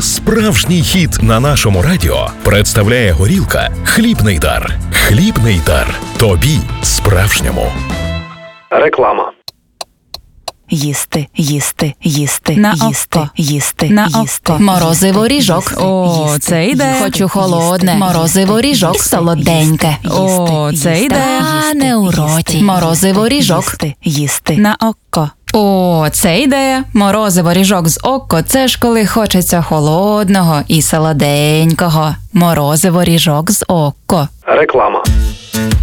справжній хіт на нашому радіо представляє горілка «Хлібний дар». «Хлібний дар». Тобі справжньому. Реклама. Їсти, їсти, їсти, На їсти, око. їсти, На їсти. око. Морозиво ріжок. О, це йде. Хочу холодне. Морозиво ріжок. Солоденьке. О, це йде. А не у роті. Морозиво ріжок. Їсти. На око. О, це ідея. Морозиво ріжок з око – це ж коли хочеться холодного і солоденького. Морозиво ріжок з око. Реклама.